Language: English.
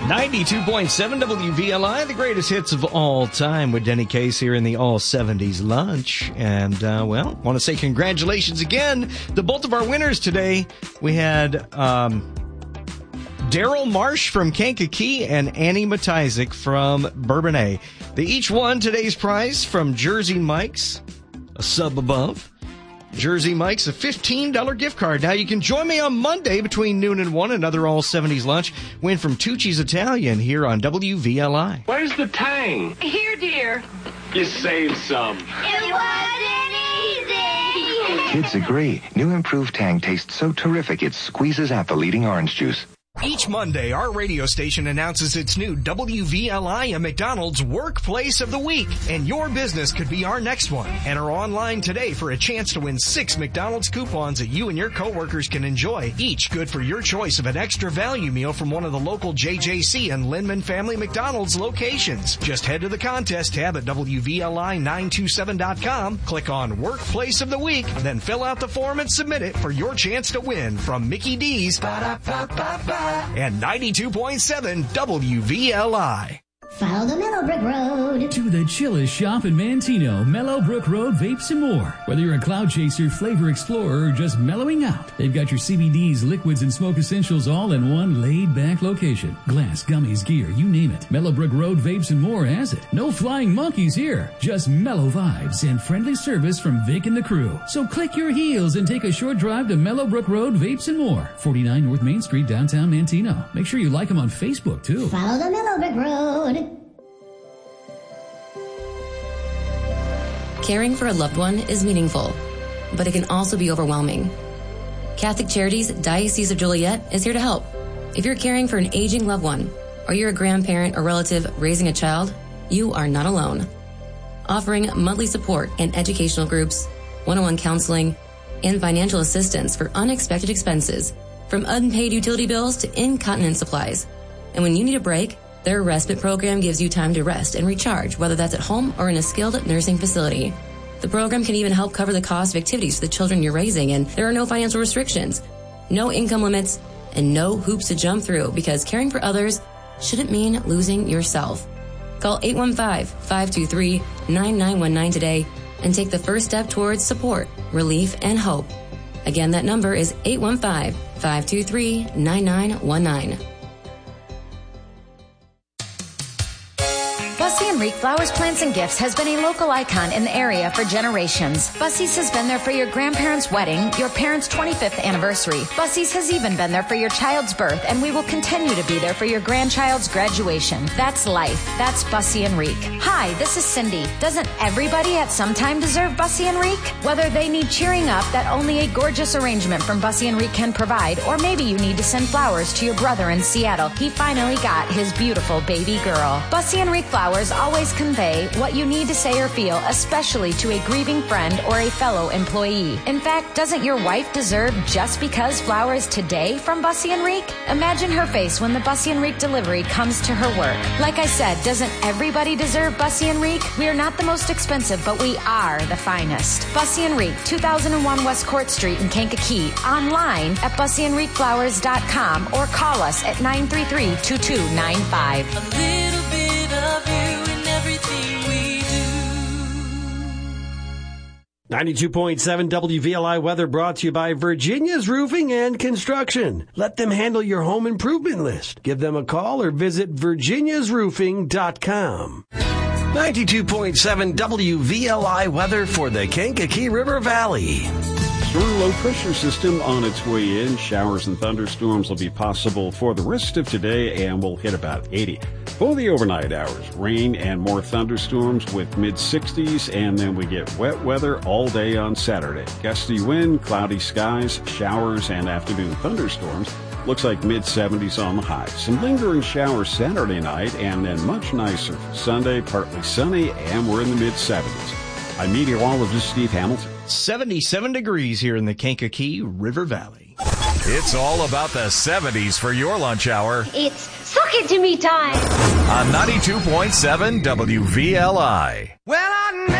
92.7 WVLI, the greatest hits of all time with Denny Case here in the All 70s Lunch. And, want to say congratulations again to both of our winners today. We had Daryl Marsh from Kankakee and Annie Matizik from Bourbonnais. They each won today's prize from Jersey Mike's, a sub above. Jersey Mike's, a $15 gift card. Now, you can join me on Monday between noon and 1, another All 70s Lunch. Win from Tucci's Italian here on WVLI. Where's the tang? Here, dear. You saved some. It wasn't easy. Kids agree. New improved Tang tastes so terrific it squeezes out the leading orange juice. Each Monday, our radio station announces its new WVLI and McDonald's Workplace of the Week, and your business could be our next one. Enter online today for a chance to win 6 McDonald's coupons that you and your coworkers can enjoy, each good for your choice of an extra value meal from one of the local JJC and Lindman Family McDonald's locations. Just head to the contest tab at WVLI927.com, click on Workplace of the Week, then fill out the form and submit it for your chance to win from Mickey D's and 92.7 WVLI. Follow the Mellowbrook Road to the chillest shop in Manteno. Mellowbrook Road Vapes and More. Whether you're a cloud chaser, flavor explorer, or just mellowing out, they've got your CBDs, liquids, and smoke essentials all in one laid-back location. Glass, gummies, gear, you name it. Mellowbrook Road Vapes and More has it. No flying monkeys here. Just mellow vibes and friendly service from Vic and the crew. So click your heels and take a short drive to Mellowbrook Road Vapes and More. 49 North Main Street, downtown Manteno. Make sure you like them on Facebook, too. Follow the Mellowbrook Road. Caring for a loved one is meaningful, but it can also be overwhelming. Catholic Charities Diocese of Joliet is here to help. If you're caring for an aging loved one, or you're a grandparent or relative raising a child, you are not alone. Offering monthly support and educational groups, one-on-one counseling, and financial assistance for unexpected expenses, from unpaid utility bills to incontinence supplies. And when you need a break, their respite program gives you time to rest and recharge, whether that's at home or in a skilled nursing facility. The program can even help cover the cost of activities for the children you're raising, and there are no financial restrictions, no income limits, and no hoops to jump through, because caring for others shouldn't mean losing yourself. Call 815-523-9919 today and take the first step towards support, relief, and hope. Again, that number is 815-523-9919. Bussy and Reek Flowers, Plants, and Gifts has been a local icon in the area for generations. Bussy's has been there for your grandparents' wedding, your parents' 25th anniversary. Bussy's has even been there for your child's birth, and we will continue to be there for your grandchild's graduation. That's life. That's Bussy and Reek. Hi, this is Cindy. Doesn't everybody at some time deserve Bussy and Reek? Whether they need cheering up that only a gorgeous arrangement from Bussy and Reek can provide, or maybe you need to send flowers to your brother in Seattle. He finally got his beautiful baby girl. Bussy and Reek Flowers always convey what you need to say or feel, especially to a grieving friend or a fellow employee. In fact, doesn't your wife deserve just because flowers today from Bussy and Reek? Imagine her face when the Bussy and Reek delivery comes to her work. Like I said, doesn't everybody deserve Bussy and Reek? We are not the most expensive, but we are the finest. Bussy and Reek, 2001 West Court Street in Kankakee. Online at bussyandreekflowers.com or call us at 933-2295. A little bit of you in everything we do. 92.7 WVLI weather brought to you by Virginia's Roofing and Construction. Let them handle your home improvement list. Give them a call or visit virginiasroofing.com. 92.7 WVLI weather for the Kankakee River Valley. Strong low pressure system on its way in. Showers and thunderstorms will be possible for the rest of today and will hit about 80. For the overnight hours, rain and more thunderstorms with mid-60s, and then we get wet weather all day on Saturday. Gusty wind, cloudy skies, showers, and afternoon thunderstorms. Looks like mid-70s on the high. Some lingering showers Saturday night, and then much nicer Sunday, partly sunny, and we're in the mid-70s. I'm meteorologist Steve Hamilton. 77 degrees here in the Kankakee River Valley. It's all about the 70s for your lunch hour. It's suck it to me time. On 92.7 WVLI. Well, I